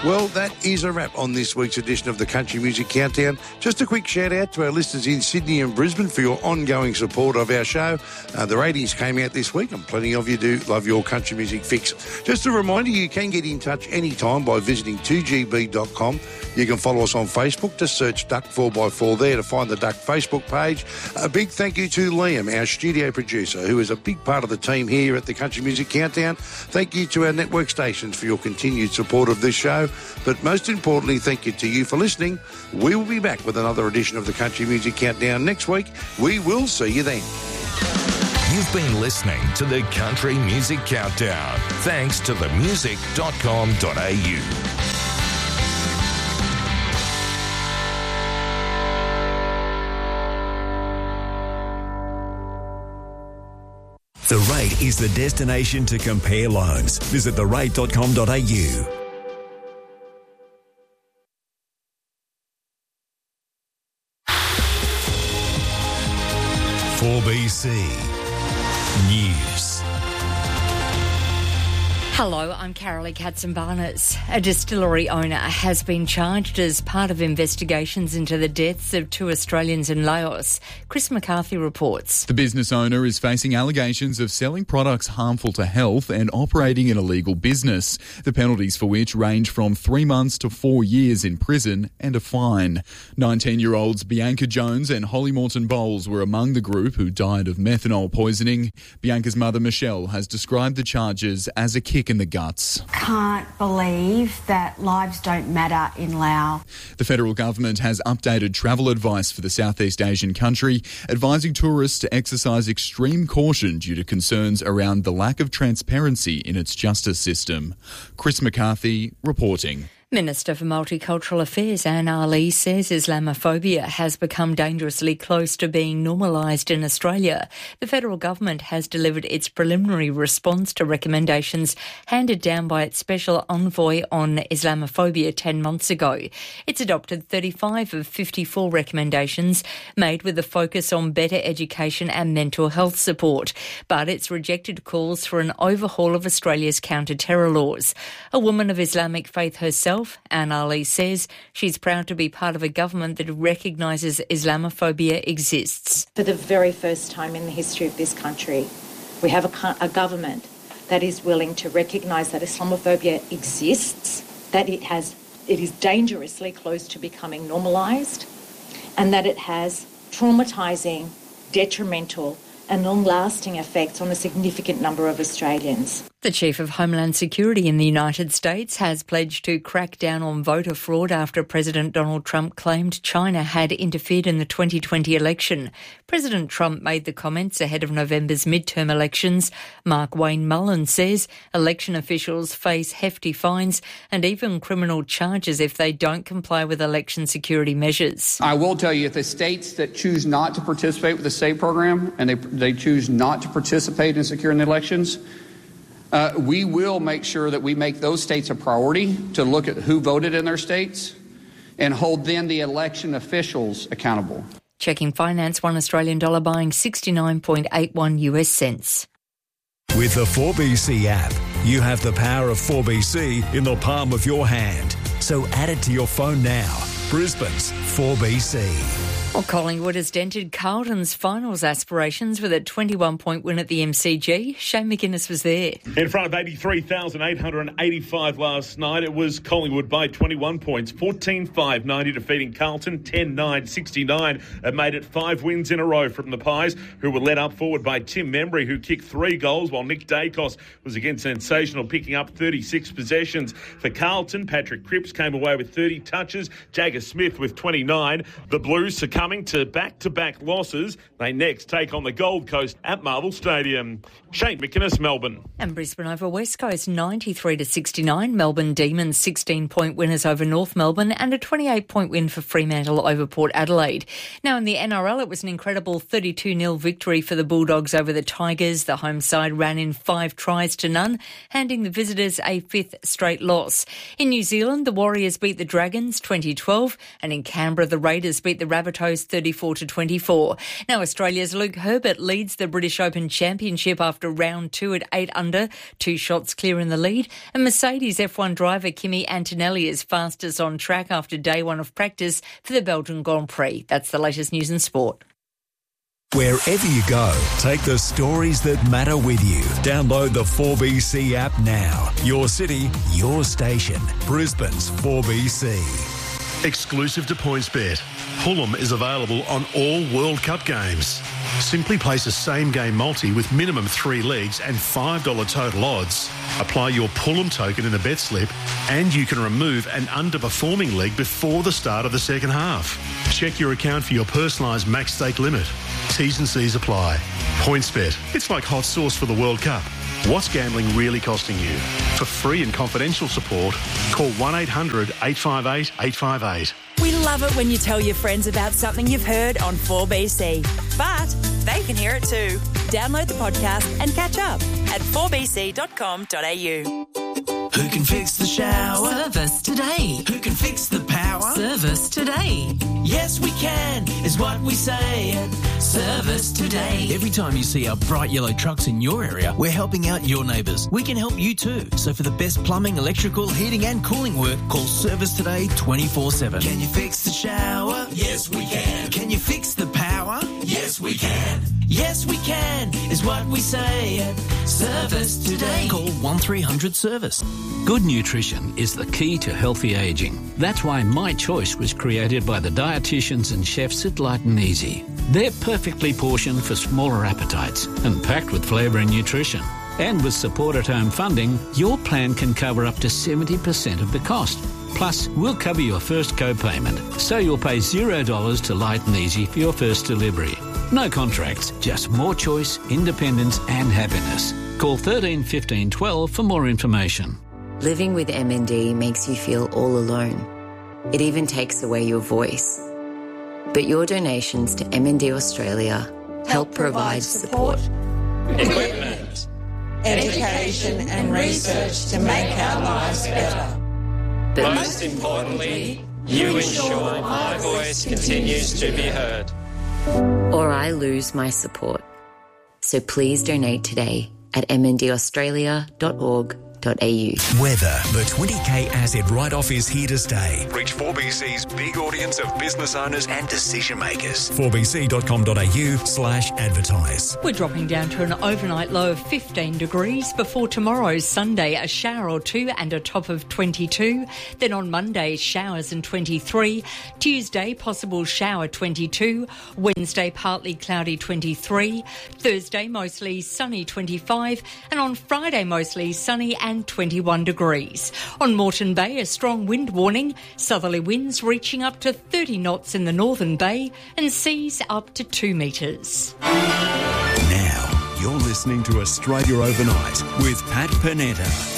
Well, that is a wrap on this week's edition of the Country Music Countdown. Just a quick shout out to our listeners in Sydney and Brisbane for your ongoing support of our show. The ratings came out this week and plenty of you do love your country music fix. Just a reminder, you can get in touch anytime by visiting 2gb.com. You can follow us on Facebook. Just search Duck 4x4 there to find the Duck Facebook page. A big thank you to Liam, our studio producer, who is a big part of the team here at the Country Music Countdown. Thank you to our network stations for your continued support of this show. But most importantly, thank you to you for listening. We will be back with another edition of the Country Music Countdown next week. We will see you then. You've been listening to the Country Music Countdown. Thanks to themusic.com.au. The Rate is the destination to compare loans. Visit therate.com.au. 4BC News. Hello, I'm Carolee Katzenbarnes. A distillery owner has been charged as part of investigations into the deaths of 2 Australians in Laos. Chris McCarthy reports. The business owner is facing allegations of selling products harmful to health and operating an illegal business, the penalties for which range from 3 months to 4 years in prison and a fine. 19-year-olds Bianca Jones and Holly Morton Bowles were among the group who died of methanol poisoning. Bianca's mother, Michelle, has described the charges as a kick in the guts. Can't believe that lives don't matter in Laos. The federal government has updated travel advice for the Southeast Asian country, advising tourists to exercise extreme caution due to concerns around the lack of transparency in its justice system. Chris McCarthy reporting. Minister for Multicultural Affairs Anne Ali says Islamophobia has become dangerously close to being normalised in Australia. The federal government has delivered its preliminary response to recommendations handed down by its special envoy on Islamophobia 10 months ago. It's adopted 35 of 54 recommendations made with a focus on better education and mental health support, but it's rejected calls for an overhaul of Australia's counter-terror laws. A woman of Islamic faith herself, Anne Ali says she's proud to be part of a government that recognises Islamophobia exists. For the very first time in the history of this country, we have a government that is willing to recognise that Islamophobia exists, that it is dangerously close to becoming normalised, and that it has traumatising, detrimental and long-lasting effects on a significant number of Australians. The Chief of Homeland Security in the United States has pledged to crack down on voter fraud after President Donald Trump claimed China had interfered in the 2020 election. President Trump made the comments ahead of November's midterm elections. Mark Wayne Mullen says election officials face hefty fines and even criminal charges if they don't comply with election security measures. I will tell you, the states that choose not to participate with the SAVE program and they choose not to participate in securing the elections, we will make sure that we make those states a priority to look at who voted in their states and hold then the election officials accountable. Checking finance, $1 Australian dollar buying 69.81 US cents. With the 4BC app, you have the power of 4BC in the palm of your hand. So add it to your phone now. Brisbane's 4BC. Well, Collingwood has dented Carlton's finals aspirations with a 21-point win at the MCG. Shane McInnes was there. In front of 83,885 last night, it was Collingwood by 21 points, 14-5-90 defeating Carlton, 10-9-69. It made it 5 wins in a row from the Pies, who were led up forward by Tim Membry, who kicked 3 goals, while Nick Dacos was again sensational, picking up 36 possessions. For Carlton, Patrick Cripps came away with 30 touches, Jagger Smith with 29. The Blues succumbing to back-to-back losses. They next take on the Gold Coast at Marvel Stadium. Shane McInnes, Melbourne. And Brisbane over West Coast, 93-69. Melbourne Demons, 16-point winners over North Melbourne and a 28-point win for Fremantle over Port Adelaide. Now in the NRL, it was an incredible 32-0 victory for the Bulldogs over the Tigers. The home side ran in 5 tries to none, handing the visitors a 5th straight loss. In New Zealand, the Warriors beat the Dragons 2012, and in Canberra, the Raiders beat the Rabbitohs goes 34-24. Now Australia's Luke Herbert leads the British Open Championship after round 2 at 8 under, 2 shots clear in the lead. And Mercedes F1 driver Kimi Antonelli is fastest on track after day 1 of practice for the Belgian Grand Prix. That's the latest news and sport. Wherever you go, take the stories that matter with you. Download the 4BC app now. Your city, your station. Brisbane's 4BC. Exclusive to PointsBet, Pullum is available on all World Cup games. Simply place a same-game multi with minimum 3 legs and $5 total odds. Apply your Pullum token in the bet slip and you can remove an underperforming leg before the start of the second half. Check your account for your personalised max stake limit. T's and C's apply. PointsBet. It's like hot sauce for the World Cup. What's gambling really costing you? For free and confidential support, call 1-800-858-858. We love it when you tell your friends about something you've heard on 4BC. But they can hear it too. Download the podcast and catch up at 4bc.com.au. Who can fix the shower? Service Today. Who can fix the power? Service Today. Yes, we can, is what we say at Service Today. Every time you see our bright yellow trucks in your area, we're helping out your neighbours. We can help you too. So for the best plumbing, electrical, heating and cooling work, call Service Today 24/7. Can you fix the shower? Yes, we can. Can you fix the power? Yes, we can. Yes, we can, is what we say at Service Today. Call 1300 Service. Good nutrition is the key to healthy ageing. That's why My Choice was created by the dietitians and chefs at Light and Easy. They're perfectly portioned for smaller appetites and packed with flavour and nutrition. And with support at home funding, your plan can cover up to 70% of the cost. Plus, we'll cover your first co-payment, so you'll pay $0 to Light and Easy for your first delivery. No contracts, just more choice, independence and happiness. Call 13 15 12 for more information. Living with MND makes you feel all alone. It even takes away your voice. But your donations to MND Australia help provide support, equipment, education and research to make our lives better. But most importantly, you ensure my voice continues to be heard. Or I lose my support. So please donate today at mndaustralia.org.au. Weather. The 20k asset write-off is here to stay. Reach 4BC's big audience of business owners and decision makers. 4bc.com.au/advertise. We're dropping down to an overnight low of 15 degrees before tomorrow's Sunday, a shower or two and a top of 22. Then on Monday, showers and 23. Tuesday, possible shower 22. Wednesday, partly cloudy 23. Thursday, mostly sunny 25. And on Friday, mostly sunny and 21 degrees. On Moreton Bay, a strong wind warning, southerly winds reaching up to 30 knots in the Northern Bay and seas up to 2 metres. Now, you're listening to Australia Overnight with Pat Panetta.